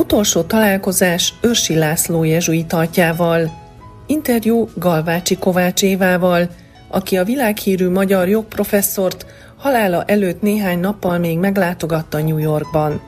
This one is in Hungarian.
Utolsó találkozás Őrsi László jezsuita atyával. Interjú Galvácsi Kovács Évával, aki a világhírű magyar jogprofesszort halála előtt néhány nappal még meglátogatta New Yorkban.